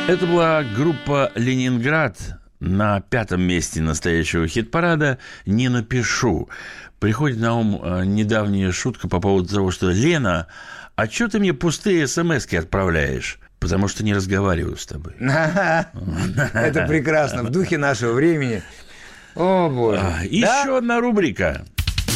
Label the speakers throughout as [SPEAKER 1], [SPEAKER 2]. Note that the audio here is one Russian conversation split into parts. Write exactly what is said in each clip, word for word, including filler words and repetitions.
[SPEAKER 1] Это была группа «Ленинград» на пятом месте настоящего хит-парада «Не напишу». Приходит на ум недавняя шутка по поводу того, что «Лена, а что ты мне пустые смс-ки отправляешь?» Потому что не разговариваю с тобой.
[SPEAKER 2] Это прекрасно, в духе нашего времени. О, боже.
[SPEAKER 1] Еще одна рубрика.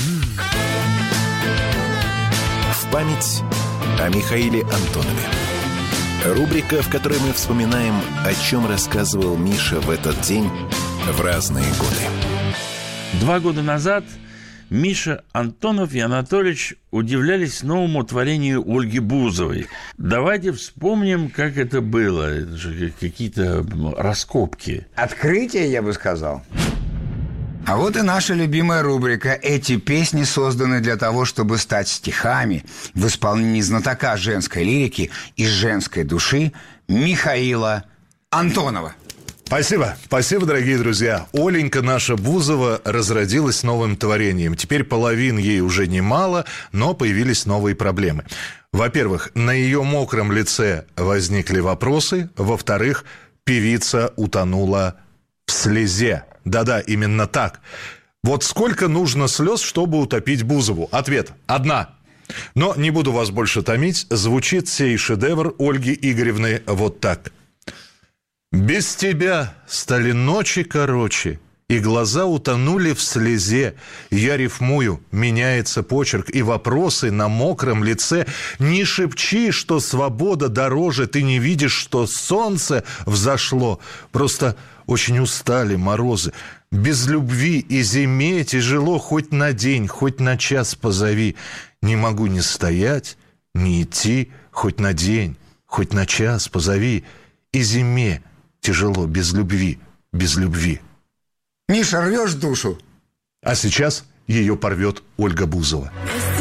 [SPEAKER 3] В память о Михаиле Антонове. Рубрика, в которой мы вспоминаем, о чем рассказывал Миша в этот день в разные годы.
[SPEAKER 1] Два года назад Миша Антонов и Анатольевич удивлялись новому творению Ольги Бузовой. Давайте вспомним, как это было. Это же какие-то раскопки.
[SPEAKER 2] Открытие, я бы сказал. А вот и наша любимая рубрика. Эти песни созданы для того, чтобы стать стихами в исполнении знатока женской лирики из женской души Михаила Антонова.
[SPEAKER 4] Спасибо, спасибо, дорогие друзья. Оленька наша Бузова разродилась новым творением. Теперь половин ей уже немало, но появились новые проблемы. Во-первых, на ее мокром лице возникли вопросы. Во-вторых, певица утонула в слезе. Да-да, именно так. Вот сколько нужно слез, чтобы утопить Бузову? Ответ – одна. Но не буду вас больше томить. Звучит сей шедевр Ольги Игоревны вот так. «Без тебя стали ночи короче, и глаза утонули в слезе. Я рифмую, меняется почерк, и вопросы на мокром лице. Не шепчи, что свобода дороже, ты не видишь, что солнце взошло. Просто очень устали морозы. Без любви и зиме тяжело хоть на день, хоть на час позови. Не могу ни стоять, ни идти, хоть на день, хоть на час позови. И зиме тяжело без любви, без любви».
[SPEAKER 2] Миша, рвешь душу.
[SPEAKER 4] А сейчас ее порвет Ольга Бузова.